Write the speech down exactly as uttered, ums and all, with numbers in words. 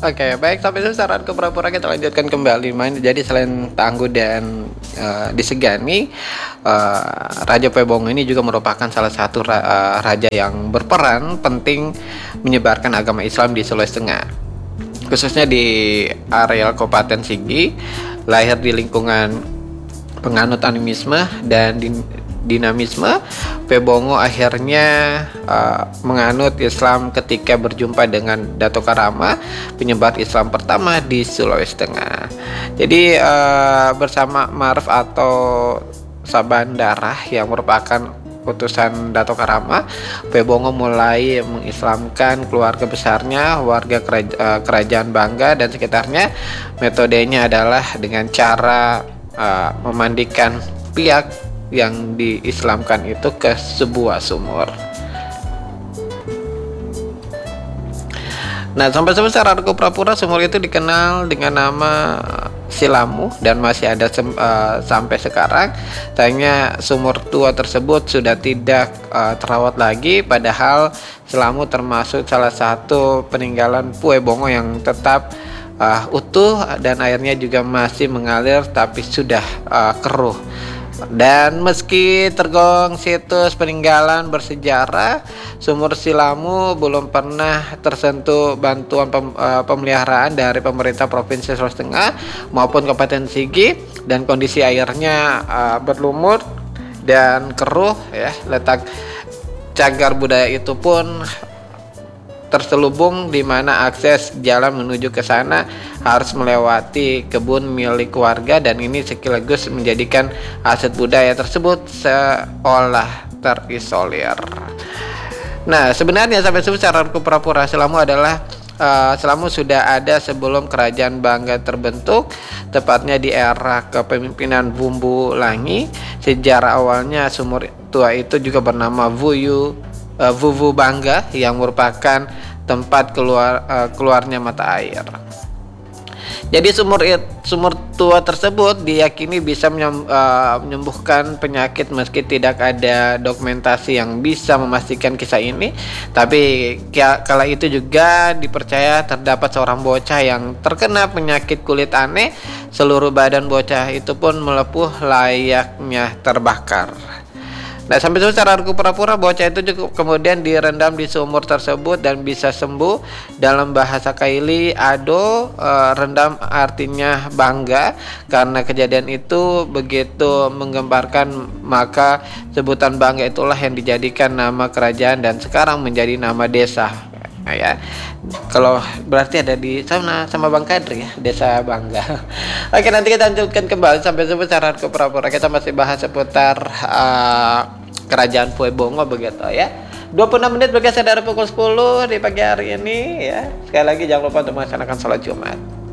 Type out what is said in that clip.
Oke, baik, sampai itu saran ke Pura-Pura kita lanjutkan kembali main. Jadi selain tangguh dan eh, disegani, eh, Raja Puebongo ini juga merupakan salah satu ra- eh, raja yang berperan penting menyebarkan agama Islam di Sulawesi Tengah, khususnya di areal Kabupaten Sigi. Lahir di lingkungan penganut animisme dan din- dinamisme, Puebongo akhirnya uh, menganut Islam ketika berjumpa dengan Dato Karama, penyebar Islam pertama di Sulawesi Tengah. Jadi uh, bersama Maruf atau Sabandara yang merupakan utusan Dato Karama, Puebongo mulai mengislamkan keluarga besarnya, warga keraj- uh, kerajaan Bangga dan sekitarnya. Metodenya adalah dengan cara uh, memandikan piak yang diislamkan itu ke sebuah sumur. Nah, sampai sekarang Ratu Prapura, sumur itu dikenal dengan nama Silamu dan masih ada sem- uh, sampai sekarang. Sayangnya sumur tua tersebut sudah tidak uh, terawat lagi, padahal Silamu termasuk salah satu peninggalan Puebongo yang tetap uh, utuh dan airnya juga masih mengalir tapi sudah uh, keruh. Dan meski tergolong situs peninggalan bersejarah, sumur Silamu belum pernah tersentuh bantuan pem, uh, pemeliharaan dari pemerintah Provinsi Sulawesi Tengah maupun Kabupaten Sigi, dan kondisi airnya uh, berlumur dan keruh ya. Letak cagar budaya itu pun terselubung, di mana akses jalan menuju ke sana harus melewati kebun milik warga, dan ini sekaligus menjadikan aset budaya tersebut seolah terisolir. Nah, sebenarnya sampai secara Pura-Pura Silamu adalah uh, Silamu sudah ada sebelum kerajaan Bangga terbentuk, tepatnya di era kepemimpinan Bumbu Langi. Sejarah awalnya sumur tua itu juga bernama Vuyu uh, Vuvu Bangga, yang merupakan tempat keluar uh, keluarnya mata air. Jadi sumur sumur tua tersebut diyakini bisa menyem, uh, menyembuhkan penyakit, meski tidak ada dokumentasi yang bisa memastikan kisah ini. Tapi kala itu juga dipercaya terdapat seorang bocah yang terkena penyakit kulit aneh. Seluruh badan bocah itu pun melepuh layaknya terbakar. Nah, sampai secara Pura-Pura, bocah itu juga kemudian direndam di sumur tersebut dan bisa sembuh. Dalam bahasa Kaili, Ado e, rendam artinya bangga. Karena kejadian itu begitu menggemparkan, maka sebutan Bangga itulah yang dijadikan nama kerajaan dan sekarang menjadi nama desa. Nah, ya, kalau berarti ada di sana sama Bang Kadri ya, Desa Bangga. Oke, nanti kita lanjutkan kembali sampai seputar ke Pura-Pura. Kita masih bahas seputar uh, kerajaan Puebongo begitu ya. dua puluh enam menit bergeser dari pukul sepuluh di pagi hari ini ya. Sekali lagi jangan lupa untuk melaksanakan sholat Jumat.